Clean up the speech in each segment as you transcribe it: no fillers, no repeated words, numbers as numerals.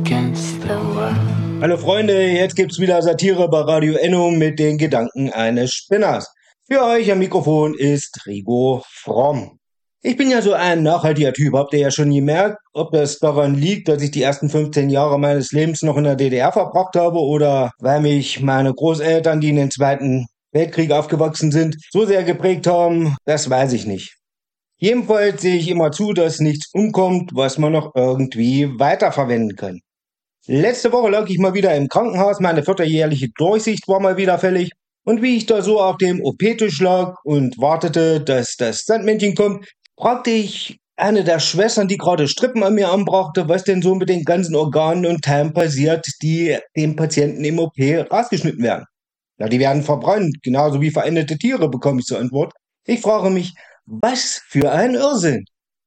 against the world. Hallo Freunde, jetzt gibt's wieder Satire bei Radio Enno mit den Gedanken eines Spinners. Für euch am Mikrofon ist Rigo Fromm. Ich bin ja so ein nachhaltiger Typ, habt ihr ja schon gemerkt, ob das daran liegt, dass ich die ersten 15 Jahre meines Lebens noch in der DDR verbracht habe oder weil mich meine Großeltern, die in den Zweiten Weltkrieg aufgewachsen sind, so sehr geprägt haben, das weiß ich nicht. Jedenfalls sehe ich immer zu, dass nichts umkommt, was man noch irgendwie weiterverwenden kann. Letzte Woche lag ich mal wieder im Krankenhaus, meine 4. Durchsicht war mal wieder fällig. Und wie ich da so auf dem OP-Tisch lag und wartete, dass das Sandmännchen kommt, fragte ich eine der Schwestern, die gerade Strippen an mir anbrachte, was denn so mit den ganzen Organen und Teilen passiert, die dem Patienten im OP rausgeschnitten werden. Na, die werden verbrannt, genauso wie veränderte Tiere, bekomme ich zur Antwort. Ich frage mich, was für ein Irrsinn.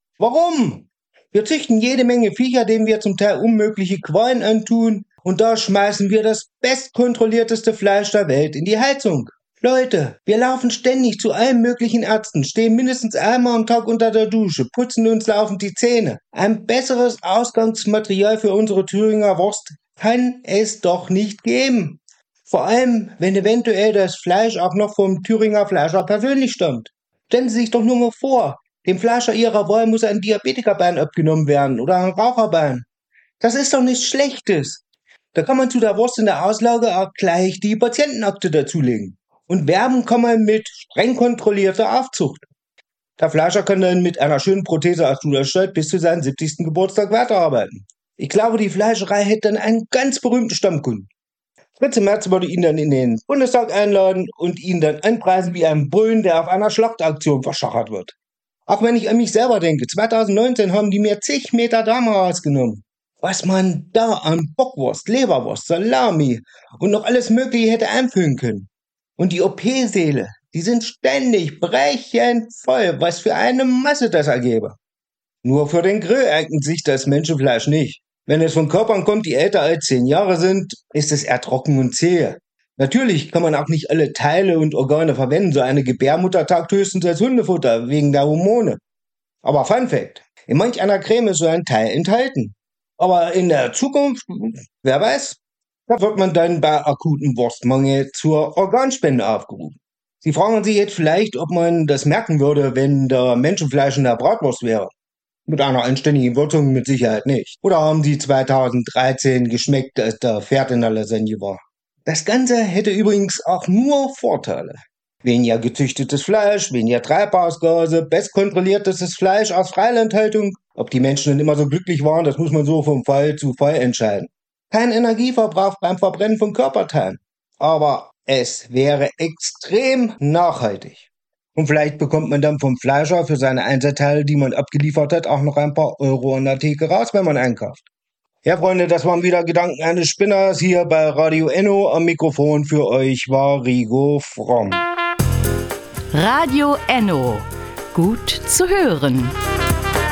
Warum? Wir züchten jede Menge Viecher, denen wir zum Teil unmögliche Qualen antun, und da schmeißen wir das bestkontrollierteste Fleisch der Welt in die Heizung. Leute, wir laufen ständig zu allen möglichen Ärzten, stehen mindestens einmal am Tag unter der Dusche, putzen uns laufend die Zähne. Ein besseres Ausgangsmaterial für unsere Thüringer Wurst kann es doch nicht geben. Vor allem, wenn eventuell das Fleisch auch noch vom Thüringer Fleischer persönlich stammt. Stellen Sie sich doch nur mal vor, dem Fleischer Ihrer Wahl muss ein Diabetikerbein abgenommen werden oder ein Raucherbein. Das ist doch nichts Schlechtes. Da kann man zu der Wurst in der Auslage auch gleich die Patientenakte dazulegen. Und werben kann man mit streng kontrollierter Aufzucht. Der Fleischer kann dann mit einer schönen Prothese aus Duderstadt bis zu seinem 70. Geburtstag weiterarbeiten. Ich glaube, die Fleischerei hätte dann einen ganz berühmten Stammkunden. Fritze Merz würde ihn dann in den Bundestag einladen und ihn dann anpreisen wie ein Bullen, der auf einer Schlachtaktion verschachert wird. Auch wenn ich an mich selber denke, 2019 haben die mir zig Meter Darm rausgenommen. Was man da an Bockwurst, Leberwurst, Salami und noch alles Mögliche hätte einfüllen können. Und die OP-Säle, die sind ständig brechend voll, was für eine Masse das ergebe. Nur für den Grill eignet sich das Menschenfleisch nicht. Wenn es von Körpern kommt, die älter als 10 Jahre sind, ist es eher trocken und zäh. Natürlich kann man auch nicht alle Teile und Organe verwenden, so eine Gebärmutter taugt höchstens als Hundefutter, wegen der Hormone. Aber Fun Fact, in manch einer Creme ist so ein Teil enthalten. Aber in der Zukunft, wer weiß, da wird man dann bei akutem Wurstmangel zur Organspende aufgerufen. Sie fragen sich jetzt vielleicht, ob man das merken würde, wenn da Menschenfleisch in der Bratwurst wäre. Mit einer anständigen Würzung mit Sicherheit nicht. Oder haben Sie 2013 geschmeckt, als der Pferd in der Lasagne war? Das Ganze hätte übrigens auch nur Vorteile. Weniger gezüchtetes Fleisch, weniger Treibhausgase, bestkontrolliertes Fleisch aus Freilandhaltung. Ob die Menschen denn immer so glücklich waren, das muss man so vom Fall zu Fall entscheiden. Kein Energieverbrauch beim Verbrennen von Körperteilen. Aber es wäre extrem nachhaltig. Und vielleicht bekommt man dann vom Fleischer für seine Einzelteile, die man abgeliefert hat, auch noch ein paar Euro an der Theke raus, wenn man einkauft. Ja, Freunde, das waren wieder Gedanken eines Spinners hier bei Radio Enno. Am Mikrofon für euch war Rigo Fromm. Radio Enno. Gut zu hören.